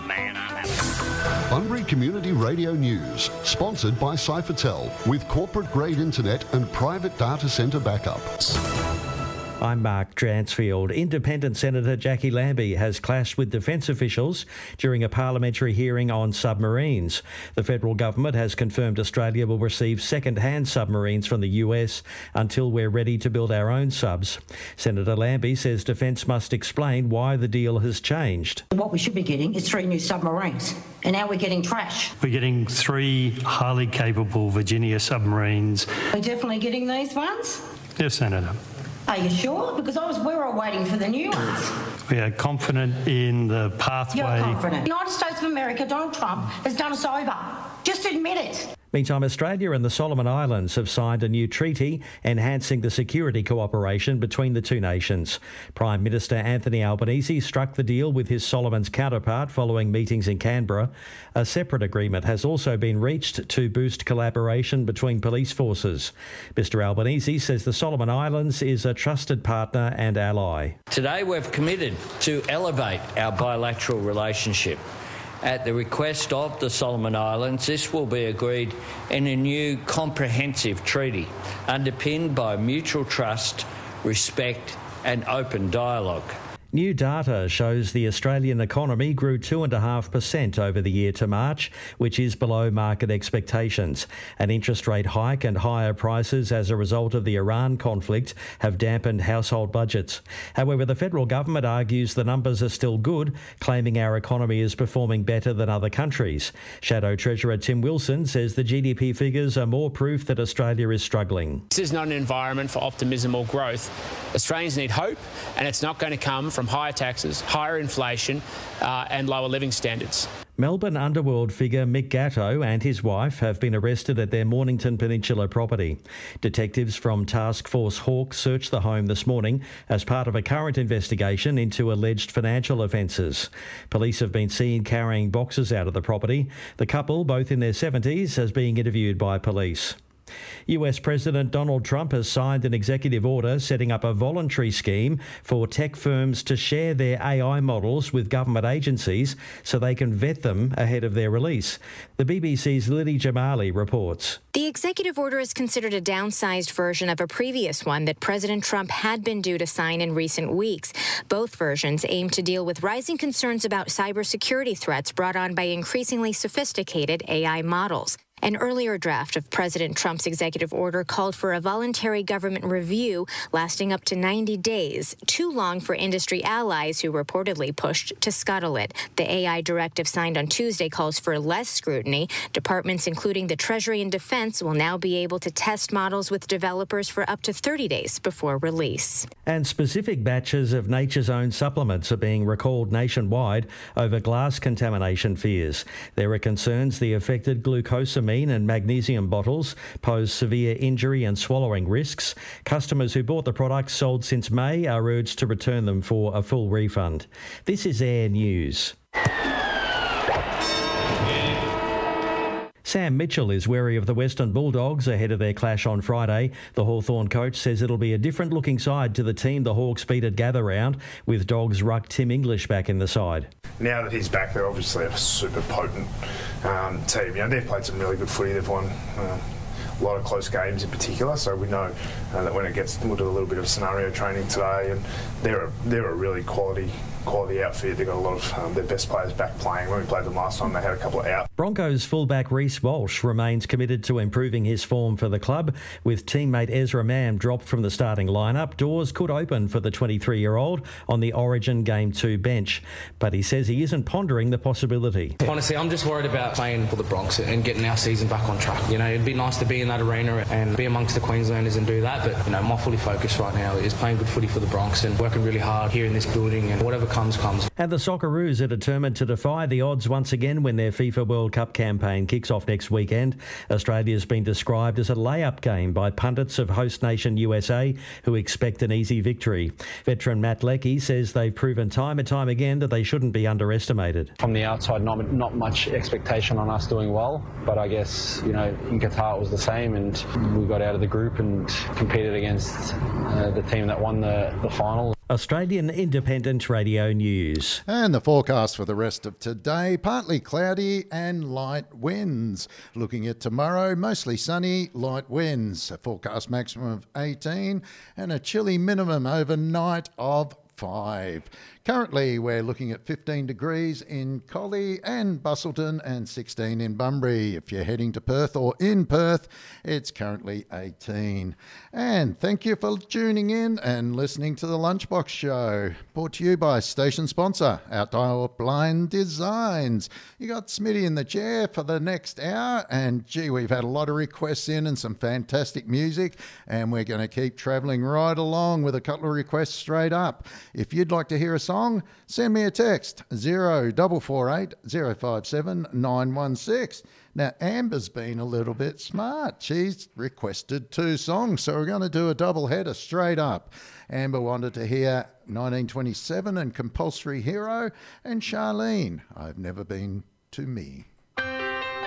man, I'm having... Bunbury Community Radio News, sponsored by Cyphertel, with corporate-grade internet and private data centre backup. I'm Mark Dransfield. Independent Senator Jackie Lambie has clashed with defence officials during a parliamentary hearing on submarines. The federal government has confirmed Australia will receive second-hand submarines from the US until we're ready to build our own subs. Senator Lambie says defence must explain why the deal has changed. What we should be getting is 3 new submarines, and now we're getting trash. We're getting 3 highly capable Virginia submarines. We're definitely getting these ones? Yes, Senator. Are you sure? Because we were waiting for the new ones. We are confident in the pathway. You're confident. The United States of America, Donald Trump, has done us over. Just admit it. Meantime, Australia and the Solomon Islands have signed a new treaty enhancing the security cooperation between the two nations. Prime Minister Anthony Albanese struck the deal with his Solomons counterpart following meetings in Canberra. A separate agreement has also been reached to boost collaboration between police forces. Mr Albanese says the Solomon Islands is a trusted partner and ally. Today we've committed to elevate our bilateral relationship. At the request of the Solomon Islands, this will be agreed in a new comprehensive treaty underpinned by mutual trust, respect and open dialogue. New data shows the Australian economy grew 2.5% over the year to March, which is below market expectations. An interest rate hike and higher prices as a result of the Iran conflict have dampened household budgets. However, the federal government argues the numbers are still good, claiming our economy is performing better than other countries. Shadow Treasurer Tim Wilson says the GDP figures are more proof that Australia is struggling. This is not an environment for optimism or growth. Australians need hope, and it's not going to come from higher taxes, higher inflation and lower living standards. Melbourne underworld figure Mick Gatto and his wife have been arrested at their Mornington Peninsula property. Detectives from Task Force Hawk searched the home this morning as part of a current investigation into alleged financial offences. Police have been seen carrying boxes out of the property. The couple, both in their 70s, is being interviewed by police. US President Donald Trump has signed an executive order setting up a voluntary scheme for tech firms to share their AI models with government agencies so they can vet them ahead of their release. The BBC's Liddy Jamali reports. The executive order is considered a downsized version of a previous one that President Trump had been due to sign in recent weeks. Both versions aim to deal with rising concerns about cybersecurity threats brought on by increasingly sophisticated AI models. An earlier draft of President Trump's executive order called for a voluntary government review lasting up to 90 days, too long for industry allies who reportedly pushed to scuttle it. The AI directive signed on Tuesday calls for less scrutiny. Departments including the Treasury and Defense will now be able to test models with developers for up to 30 days before release. And specific batches of Nature's Own supplements are being recalled nationwide over glass contamination fears. There are concerns the affected glucosamine and magnesium bottles pose severe injury and swallowing risks. Customers who bought the products sold since May are urged to return them for a full refund. This is Air News. Sam Mitchell is wary of the Western Bulldogs ahead of their clash on Friday. The Hawthorn coach says it'll be a different-looking side to the team the Hawks beat at Gather Round, with Dogs ruck Tim English back in the side. Now that he's back, they're obviously a super potent team. You know, they've played some really good footy. They've won a lot of close games in particular, so we know that when it gets, we'll do a little bit of scenario training today, and they're a really quality outfit. They've got a lot of their best players back playing. When we played them last time, they had a couple of out. Broncos fullback Reece Walsh remains committed to improving his form for the club. With teammate Ezra Mam dropped from the starting lineup, doors could open for the 23-year-old on the Origin Game 2 bench. But he says he isn't pondering the possibility. Honestly, I'm just worried about playing for the Bronx and getting our season back on track. You know, it'd be nice to be in that arena and be amongst the Queenslanders and do that. But, you know, my fully focus right now is playing good footy for the Bronx and working really hard here in this building, and whatever comes. And the Socceroos are determined to defy the odds once again when their FIFA World Cup campaign kicks off next weekend. Australia's been described as a layup game by pundits of host nation USA, who expect an easy victory. Veteran Matt Leckie says they've proven time and time again that they shouldn't be underestimated. From the outside, not much expectation on us doing well, but I guess, you know, in Qatar it was the same, and we got out of the group and competed against the team that won the final. Australian Independent Radio News. And the forecast for the rest of today, partly cloudy and light winds. Looking at tomorrow, mostly sunny, light winds. A forecast maximum of 18 and a chilly minimum overnight of 5. Currently, we're looking at 15 degrees in Collie and Busselton and 16 in Bunbury. If you're heading to Perth or in Perth, it's currently 18. And thank you for tuning in and listening to the Lunchbox Show. Brought to you by station sponsor, Outdoor Blind Designs. You got Smitty in the chair for the next hour, and gee, we've had a lot of requests in and some fantastic music, and we're going to keep travelling right along with a couple of requests straight up. If you'd like to hear a song, send me a text 0448 057 916. Now, Amber's been a little bit smart. She's requested 2 songs, so we're going to do a double header straight up. Amber wanted to hear 1927 and Compulsory Hero, and Charlene, I've Never Been to Me.